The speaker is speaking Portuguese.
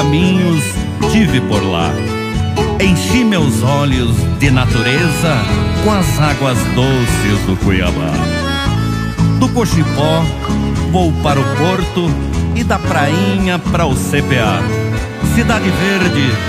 caminhos tive por lá. Enchi meus olhos de natureza com as águas doces do Cuiabá. Do Cochipó vou para o Porto e da prainha para o CPA. Cidade verde